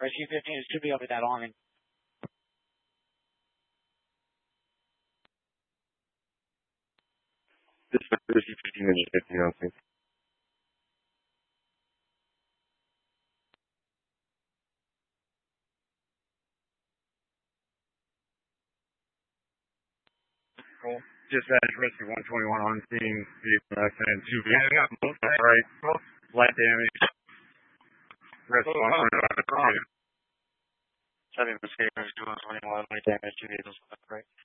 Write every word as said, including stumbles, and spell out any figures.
Rescue fifteen is to be over that awning. This is Rescue fifteen engine fifteen on scene. Cool. Dispatch, Rescue one twenty-one on scene, vehicle accident, two vehicles. Yeah, we got both right. Both light damage. Rescue one twenty-one. Seven Rescue one twenty-one, light damage, two vehicles left right.